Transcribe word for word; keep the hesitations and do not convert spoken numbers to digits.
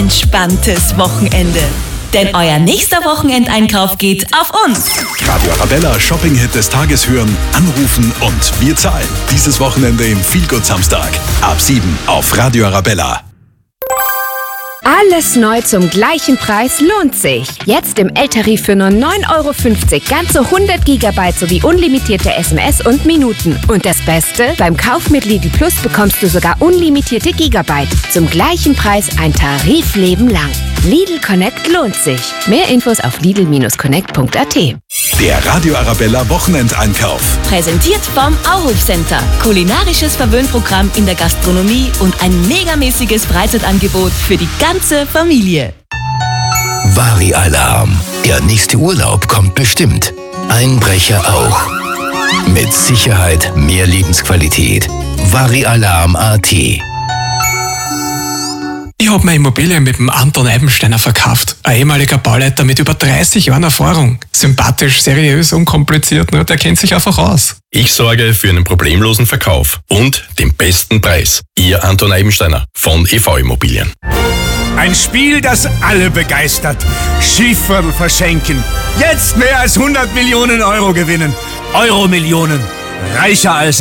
entspanntes Wochenende. Denn euer nächster Wochenendeinkauf geht auf uns. Radio Arabella Shopping-Hit des Tages hören, anrufen und wir zahlen. Dieses Wochenende im Feelgood Samstag. Ab sieben auf Radio Arabella. Alles neu zum gleichen Preis lohnt sich. Jetzt im L-Tarif für nur neun Euro fünfzig ganze hundert Gigabyte sowie unlimitierte S M S und Minuten. Und das Beste? Beim Kauf mit Lidl Plus bekommst du sogar unlimitierte Gigabyte. Zum gleichen Preis ein Tarifleben lang. Lidl Connect lohnt sich. Mehr Infos auf lidl Bindestrich connect punkt a t. Der Radio Arabella Wochenendeinkauf. Präsentiert vom Auhof Center. Kulinarisches Verwöhnprogramm in der Gastronomie und ein megamäßiges Freizeitangebot für die ganze Familie. Vari-Alarm. Der nächste Urlaub kommt bestimmt. Einbrecher auch. Mit Sicherheit mehr Lebensqualität. Vari-Alarm Punkt a t. Ich habe meine Immobilie mit dem Anton Eibensteiner verkauft. Ein ehemaliger Bauleiter mit über dreißig Jahren Erfahrung. Sympathisch, seriös, unkompliziert, ne? Der kennt sich einfach aus. Ich sorge für einen problemlosen Verkauf und den besten Preis. Ihr Anton Eibensteiner von E V Immobilien. Ein Spiel, das alle begeistert. Schieferl verschenken. Jetzt mehr als hundert Millionen Euro gewinnen. Euro-Millionen. Reicher als